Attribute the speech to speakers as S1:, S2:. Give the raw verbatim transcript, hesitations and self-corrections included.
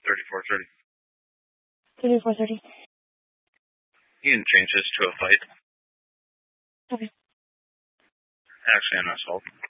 S1: thirty-four thirty.
S2: thirty-four thirty.
S1: You can change this to a fight.
S2: Okay.
S1: Actually, an assault.